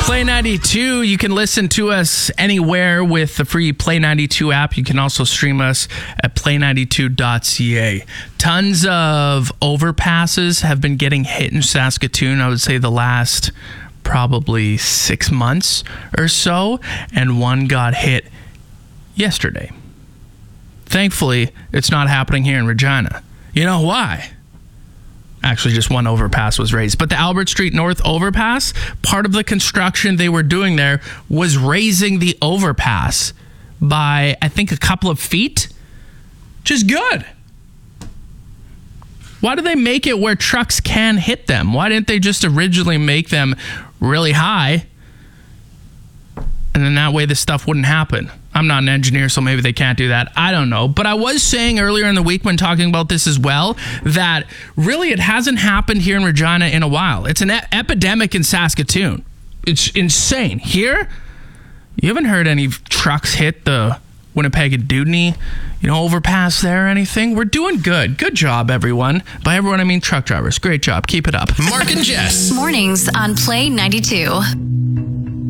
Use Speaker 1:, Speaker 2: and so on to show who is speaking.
Speaker 1: Play 92, you can listen to us anywhere with the free Play 92 app. You can also stream us at play92.ca. Tons of overpasses have been getting hit in Saskatoon, I would say the last probably 6 months or so, and one got hit yesterday. Thankfully, it's not happening here in Regina. You know why? Actually, just one overpass was raised. But the Albert Street North overpass, part of the construction they were doing there was raising the overpass by, I think, a couple of feet. Which is good. Why do they make it where trucks can hit them? Why didn't they just originally make them really high? And then that way this stuff wouldn't happen. I'm not an engineer, so maybe they can't do that. I don't know. But I was saying earlier in the week when talking about this as well, that really it hasn't happened here in Regina in a while. It's an epidemic in Saskatoon. It's insane. Here, you haven't heard any trucks hit the Winnipeg and Dewdney, overpass there or anything. We're doing good. Good job, everyone. By everyone, I mean truck drivers. Great job. Keep it up.
Speaker 2: Mark and Jess.
Speaker 3: Mornings on Play 92.